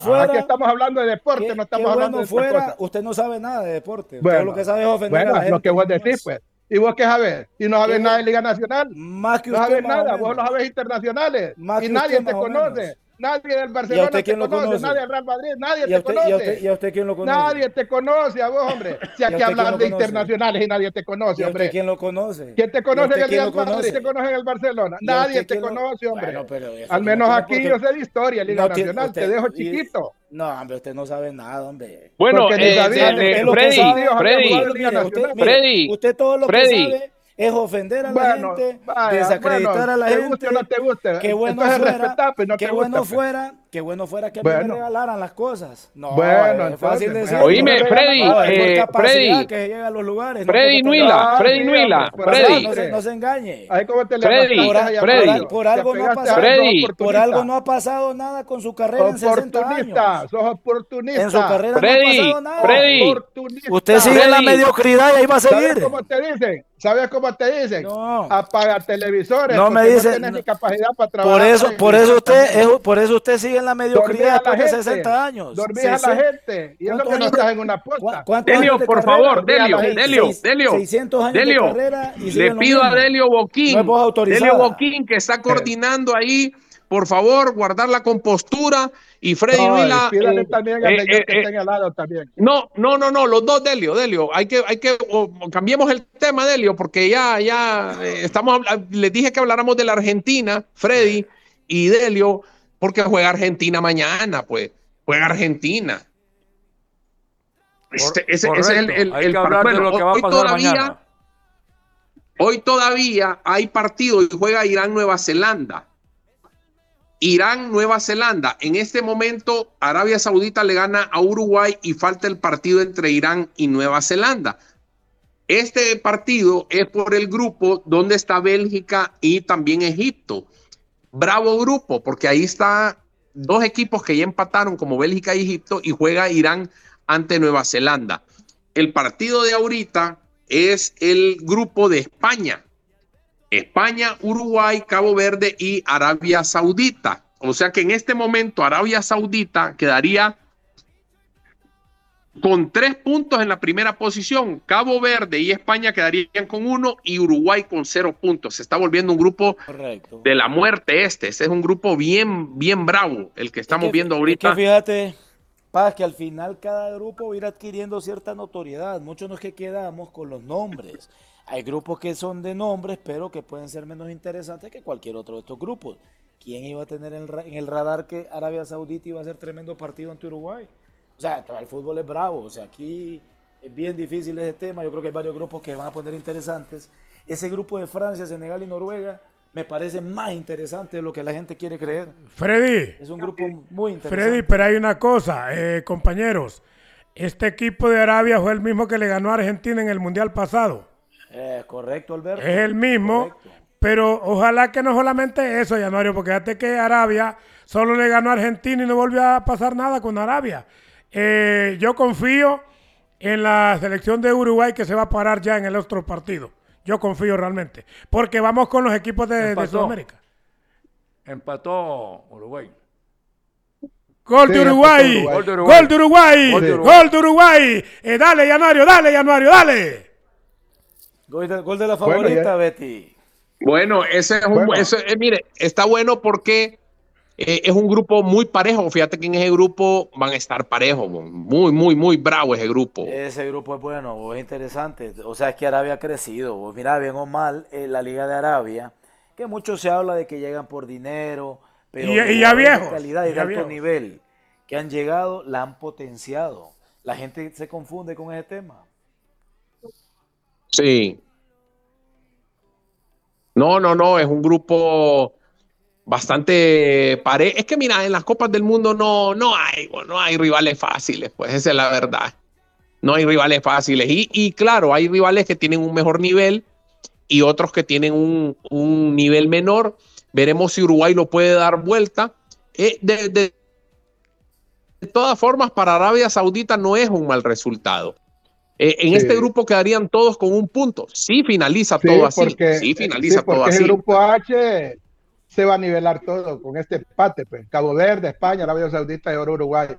Aquí fuera, estamos hablando de deporte, no estamos hablando de otra cosa. usted no sabe nada de deporte. Usted Bueno, lo que sabe es ofender a la gente. lo que vos decís, pues. ¿Y vos qué sabés? ¿Y no sabés nada de Liga Nacional? Más que No usted, sabés más o nada, vos menos. no sabés internacionales. Más Y que usted, nadie más te o conoce. menos. Nadie del ¿Y a Barcelona usted te quién lo conoce, conoce? nadie del Real Madrid, nadie ¿Y a te usted, y a usted, conoce. y a usted quién lo conoce? Nadie te conoce a vos, hombre. Si ¿Y a aquí usted quién hablan lo de conoce? internacionales y nadie te conoce, ¿Y a usted hombre. quién lo conoce? ¿Quién te ¿Y a conoce en usted el quién Real lo Madrid? ¿Te conoce? conoce en el Barcelona? ¿Y a Nadie usted te quién lo...? conoce, Bueno, hombre. pero eso Al aquí no menos tiene por aquí yo qué... sé de historia, Liga No tiene... Nacional. Te Usted... dejo chiquito. No, hombre, usted no sabe nada, hombre. Bueno, Porque ni sabía que Usted lo que Freddy, partidos sabe... había jugado Freddy, en Liga Nacional. Freddy, Usted todo lo que Freddy. sabe es ofender a la Bueno, gente, vaya, bueno, desacreditar a la te guste o no gente. te guste. Qué bueno Entonces fuera, respetá, pues no qué te gusta, bueno pues. fuera, qué bueno fuera que a mí me Bueno, regalaran las cosas. No, bueno, es fácil entonces, pues a ti no decirlo. te Oíme, regalan Freddy, No, nada, es por pues. capacidad que se llega a los lugares, no porque Freddy tenga Nuila, Ah, nada. Freddy sí, hombre, Nuila, por O sea, Freddy, no arrastre. se engañe. Ahí como te le Freddy, Por, arrastraste allá al Freddy, caballo. por Te algo no ha apegaste a pasado, sos Freddy, por algo oportunista. no ha pasado nada con su carrera en 60 Oportunista, años. sos En su oportunista. carrera no ha Freddy, pasado nada. Freddy, Usted Oportunista. sigue en la Freddy. mediocridad y ahí va a ¿Sabes seguir. cómo te dicen? ¿Sabes cómo te dicen? No, Apaga televisores no me porque no dice. tenés ni capacidad para trabajar Por en eso televisión también. por eso usted sigue en la Dormís mediocridad a la después de gente, 60 años. dormís a la gente. Y eso ¿Cuántos que no años de, estás en una posta. cuántos años Delio, de por carrera? favor, Dormís a la gente. Delio, 600 años de Delio, carrera y le siguen lo pido a mismo. Delio No es Boquín, voz Delio autorizada. Boquín que está coordinando ahí, por favor, guardar la compostura y Freddy No, y Vila, pídale también a Mellón que esté en el lado también. no, los dos, Delio, cambiemos el tema, Delio, porque les dije que habláramos de la Argentina, Freddy y Delio, porque juega Argentina mañana, pues, juega Argentina. Ese es Correcto, hay que hablar de bueno, lo que va a pasar mañana. hoy todavía hay partido y juega Irán-Nueva Zelanda. Irán-Nueva Zelanda. En este momento, Arabia Saudita le gana a Uruguay y falta el partido entre Irán y Nueva Zelanda. Este partido es por el grupo donde está Bélgica y también Egipto. Bravo grupo, porque ahí está dos equipos que ya empataron como Bélgica y Egipto y juega Irán ante Nueva Zelanda. El partido de ahorita es el grupo de España. España, Uruguay, Cabo Verde y Arabia Saudita. O sea que en este momento Arabia Saudita quedaría con 3 puntos en la primera posición. Cabo Verde y España quedarían con 1 y Uruguay con 0 puntos. Se está volviendo un grupo Correcto. de la muerte este. Ese es un grupo bien, bien bravo, el que estamos viendo ahorita. Es que fíjate, Paz, que al final cada grupo va a ir adquiriendo cierta notoriedad. Muchos no es que quedamos con los nombres. Hay grupos que son de nombres, pero que pueden ser menos interesantes que cualquier otro de estos grupos. ¿Quién iba a tener en el radar que Arabia Saudita iba a hacer tremendo partido ante Uruguay? O sea, el fútbol es bravo. O sea, aquí es bien difícil ese tema. Yo creo que hay varios grupos que van a poner interesantes. Ese grupo de Francia, Senegal y Noruega me parece más interesante de lo que la gente quiere creer. Freddy. Es un grupo muy interesante. Freddy, pero hay una cosa, compañeros. Este equipo de Arabia fue el mismo que le ganó a Argentina en el Mundial pasado. Correcto, Alberto. Es el mismo, correcto. pero ojalá que no solamente eso, Januario, porque fíjate que Arabia solo le ganó a Argentina y no volvió a pasar nada con Arabia. Yo confío en la selección de Uruguay que se va a parar ya en el otro partido. Yo confío realmente, porque vamos con los equipos de Sudamérica. Empató Uruguay. Gol Sí, de Uruguay, Gol de Uruguay. gol de Uruguay, Gol de gol de Uruguay. Dale, Januario, dale. Gol de la favorita, Betty. Bueno, mire, está bueno porque es un grupo muy parejo. Fíjate que en ese grupo van a estar parejos. Muy, muy, muy bravo ese grupo. Ese grupo es bueno, es interesante. O sea, es que Arabia ha crecido. Mira, bien o mal, la Liga de Arabia, que mucho se habla de que llegan por dinero, pero Y ya viejos. de calidad y de ya alto viejos. nivel que han llegado, la han potenciado. La gente se confunde con ese tema. Sí. No, es un grupo bastante parejo. Es que mira, en las Copas del Mundo no hay rivales fáciles, pues esa es la verdad. No hay rivales fáciles. Y claro, hay rivales que tienen un mejor nivel y otros que tienen un nivel menor. Veremos si Uruguay lo puede dar vuelta. De todas formas, para Arabia Saudita no es un mal resultado. En este grupo quedarían todos con 1 punto. Sí finaliza todo así. Sí finaliza todo porque así. el grupo H se va a nivelar todo con este empate. Pues. Cabo Verde, España, Arabia Saudita y ahora Uruguay.